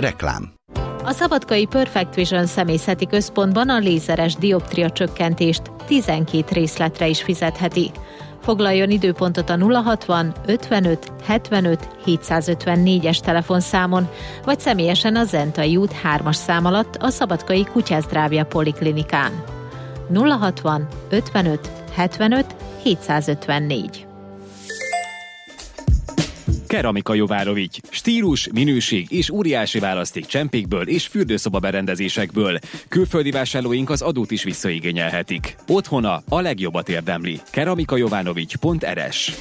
Reklám. A szabadkai Perfect Vision személyzeti központban a lézeres dioptria csökkentést 12 részletre is fizetheti. Foglaljon időpontot a 060 55 75 754-es telefonszámon, vagy személyesen a Zentai út 3-as szám alatt a Szabadkai Kutyázdrávja Poliklinikán. 060 55 75 754. Keramika Jovárovics. Stílus, minőség és óriási választék csempékből és fürdőszoba berendezésekből. Külföldi vásárlóink az adót is visszaigényelhetik. Otthona a legjobbat érdemli. keramikajovanovics.rs.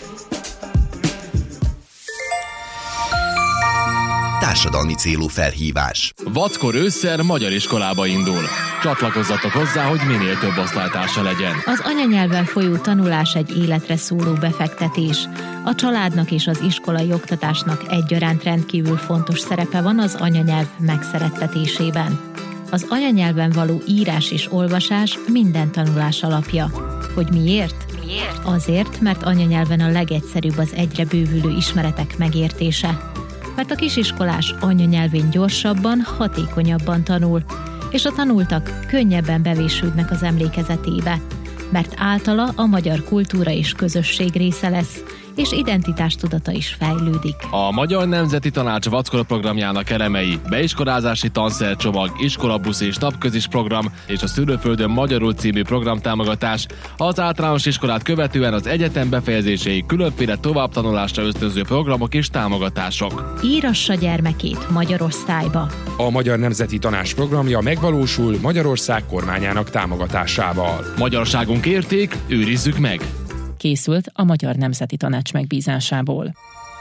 Társadalmi célú felhívás. Vackor ősszel magyar iskolába indul. Csatlakozzatok hozzá, hogy minél több osztálytársa legyen. Az anyanyelven folyó tanulás egy életre szóló befektetés. A családnak és az iskolai oktatásnak egyaránt rendkívül fontos szerepe van az anyanyelv megszerettetésében. Az anyanyelven való írás és olvasás minden tanulás alapja. Hogy miért? Azért, mert anyanyelven a legegyszerűbb az egyre bővülő ismeretek megértése. Mert a kisiskolás anyanyelvén gyorsabban, hatékonyabban tanul, és a tanultak könnyebben bevésődnek az emlékezetébe, mert általa a magyar kultúra és közösség része lesz, és identitástudata is fejlődik. A Magyar Nemzeti Tanács Vackor programjának elemei: beiskolázási tanszercsomag, iskolabusz és napközis program és a Szülőföldön magyarul című programtámogatás, az általános iskolát követően az egyetem befejezéséig különféle továbbtanulásra ösztönző programok és támogatások. Írassa gyermekét magyar osztályba. A Magyar Nemzeti Tanács programja megvalósul Magyarország kormányának támogatásával. Magyarságunk érték, őrizzük meg! Készült a Magyar Nemzeti Tanács megbízásából.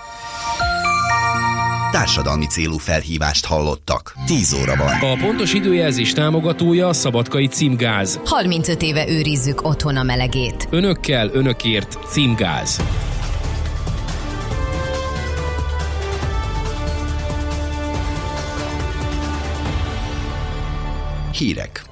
Társadalmi célú felhívást hallottak. 10 óra van. A pontos időjelzés támogatója a Szabadkai Címgáz. 35 éve őrizzük otthon a melegét. Önökkel, önökért Címgáz. Hírek.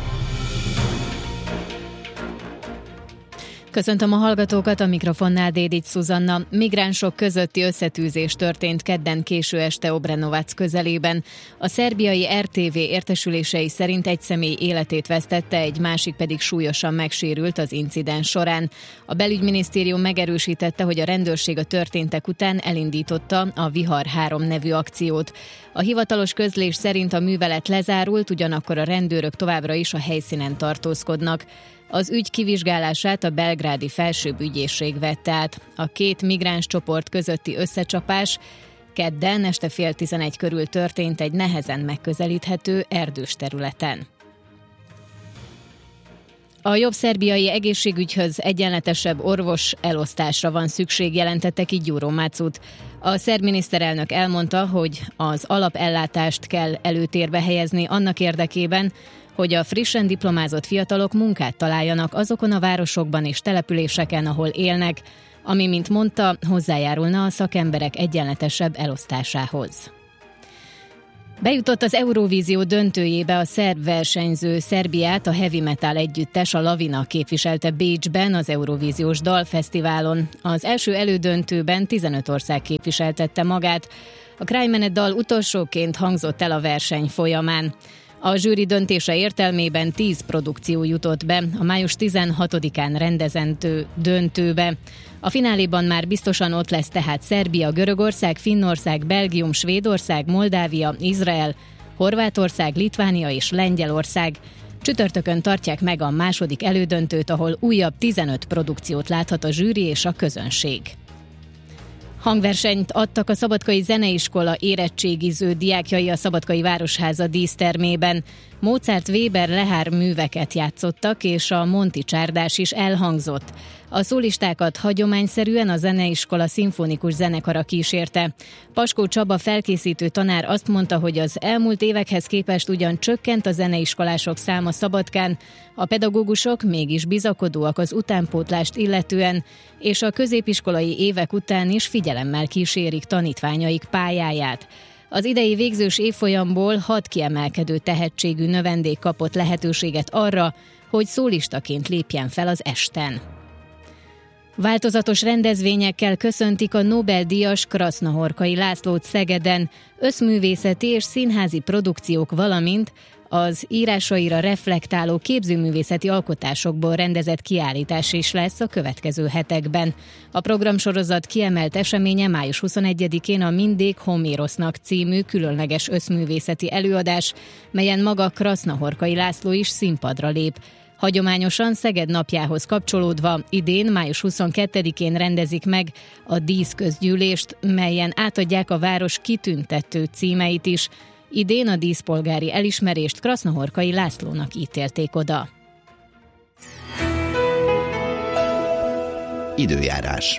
Köszöntöm a hallgatókat, a mikrofonnál Dédics Szuzanna. Migránsok közötti összetűzés történt kedden késő este Obrenovac közelében. A szerbiai RTV értesülései szerint egy személy életét vesztette, egy másik pedig súlyosan megsérült az incidens során. A belügyminisztérium megerősítette, hogy a rendőrség a történtek után elindította a Vihar 3 nevű akciót. A hivatalos közlés szerint a művelet lezárult, ugyanakkor a rendőrök továbbra is a helyszínen tartózkodnak. Az ügy kivizsgálását a belgrádi felsőbb ügyészség vette át. A két migráns csoport közötti összecsapás kedden este 10:30 körül történt egy nehezen megközelíthető erdős területen. A jobb szerbiai egészségügyhöz egyenletesebb orvos elosztásra van szükség, jelentette ki Gyuro Máczut. A szerb miniszterelnök elmondta, hogy az alapellátást kell előtérbe helyezni annak érdekében, hogy a frissen diplomázott fiatalok munkát találjanak azokon a városokban és településeken, ahol élnek, ami, mint mondta, hozzájárulna a szakemberek egyenletesebb elosztásához. Bejutott az Eurovízió döntőjébe a szerb versenyző Szerbiát a heavy metal együttes, a Lavina képviselte Bécsben az Eurovíziós Dalfesztiválon. Az első elődöntőben 15 ország képviseltette magát. A Krajmene dal utolsóként hangzott el a verseny folyamán. A zsűri döntése értelmében 10 produkció jutott be a május 16-án rendezendő döntőbe. A fináléban már biztosan ott lesz tehát Szerbia, Görögország, Finnország, Belgium, Svédország, Moldávia, Izrael, Horvátország, Litvánia és Lengyelország. Csütörtökön tartják meg a második elődöntőt, ahol újabb 15 produkciót láthat a zsűri és a közönség. Hangversenyt adtak a Szabadkai Zeneiskola érettségiző diákjai a Szabadkai Városháza dísztermében. Mozart, Weber, Lehár műveket játszottak, és a Monti csárdás is elhangzott. A szólistákat hagyományszerűen a zeneiskola szimfonikus zenekara kísérte. Paskó Csaba felkészítő tanár azt mondta, hogy az elmúlt évekhez képest ugyan csökkent a zeneiskolások száma Szabadkán, a pedagógusok mégis bizakodóak az utánpótlást illetően, és a középiskolai évek után is figyelemmel kísérik tanítványaik pályáját. Az idei végzős évfolyamból 6 kiemelkedő tehetségű növendék kapott lehetőséget arra, hogy szólistaként lépjen fel az esten. Változatos rendezvényekkel köszöntik a Nobel-díjas Krasznahorkai Lászlót Szegeden. Összművészeti és színházi produkciók, valamint az írásaira reflektáló képzőművészeti alkotásokból rendezett kiállítás is lesz a következő hetekben. A programsorozat kiemelt eseménye május 21-én a Mindig Homérosznak című különleges összművészeti előadás, melyen maga Krasznahorkai László is színpadra lép. Hagyományosan Szeged napjához kapcsolódva idén május 22-én rendezik meg a díszközgyűlést, melyen átadják a város kitüntető címeit is. Idén a díszpolgári elismerést Krasznahorkai Lászlónak ítélték oda. Időjárás.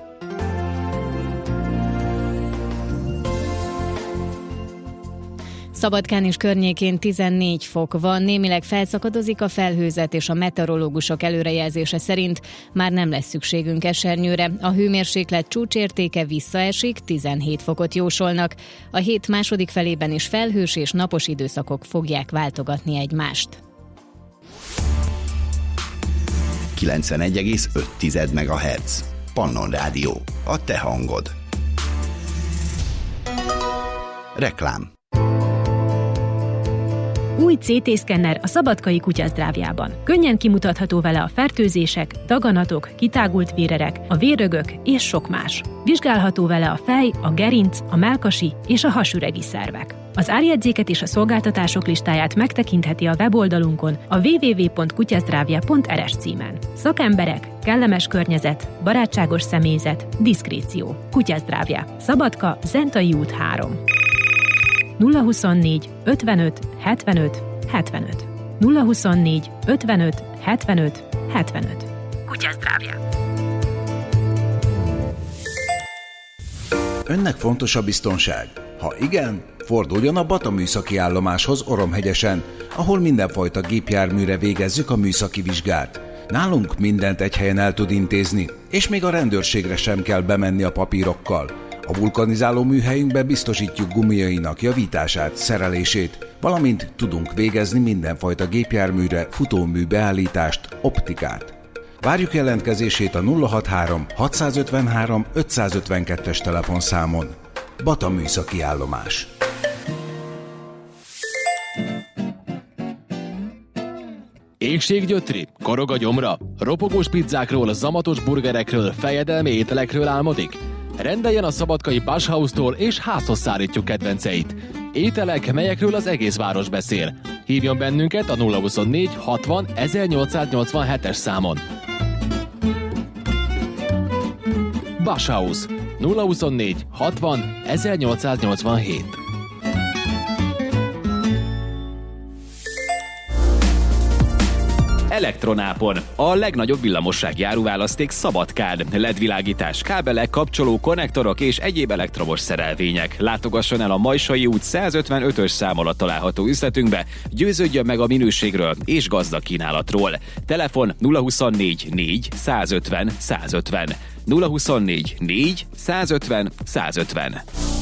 Szabadkán és környékén 14 fok van, némileg felszakadozik a felhőzet, és a meteorológusok előrejelzése szerint már nem lesz szükségünk esernyőre. A hőmérséklet csúcsértéke visszaesik, 17 fokot jósolnak. A hét második felében is felhős és napos időszakok fogják váltogatni egymást. 91,5 MHz. Pannon Rádió. A te hangod. Reklám. Új CT-szkenner a Szabadkai Kutyazdrávjában. Könnyen kimutatható vele a fertőzések, daganatok, kitágult vérerek, a vérrögök és sok más. Vizsgálható vele a fej, a gerinc, a mellkasi és a hasüregi szervek. Az árjegyzéket és a szolgáltatások listáját megtekintheti a weboldalunkon a www.kutyazdravja.rs címen. Szakemberek, kellemes környezet, barátságos személyzet, diszkréció. Kutyazdrávja. Szabadka, Zentai út 3. 024 55 75 75. 024 55 75 75. Kutyazdrávja. Önnek fontos a biztonság? Ha igen, forduljon a Bata műszaki állomáshoz Oromhegyesen, ahol mindenfajta gépjárműre végezzük a műszaki vizsgát. Nálunk mindent egy helyen el tud intézni, és még a rendőrségre sem kell bemenni a papírokkal. A vulkanizáló műhelyünkbe biztosítjuk gumiainak javítását, szerelését, valamint tudunk végezni mindenfajta gépjárműre futómű beállítást, optikát. Várjuk jelentkezését a 063 653 552-es telefonszámon. Bata műszaki állomás. Éhséggyötri, korog a gyomra, ropogós pizzákról, zamatos burgerekről, fejedelmi ételekről álmodik? Rendeljen a szabadkai Bashausztól, és házhoz szállítjuk kedvenceit. Ételek, melyekről az egész város beszél. Hívjon bennünket a 024 60 1887-es számon. Bashausz 024 60 1887. Elektronápon. A legnagyobb villamossági áruválaszték Szabadkán. LED-világítás, kábelek, kapcsoló, konnektorok és egyéb elektromos szerelvények. Látogasson el a Majsai út 155-ös szám alatt található üzletünkbe, győződjön meg a minőségről és gazdag kínálatról. Telefon 024 4 150 150. 024 4 150 150.